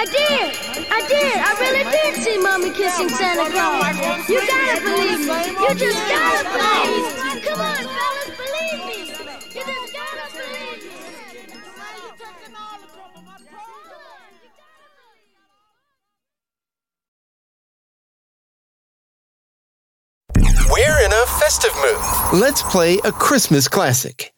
I really did see Mommy kissing Santa Claus. You gotta believe me. You just gotta believe me. Come on, fellas, believe me. You just gotta believe me. We're in a festive mood. Let's play a Christmas classic.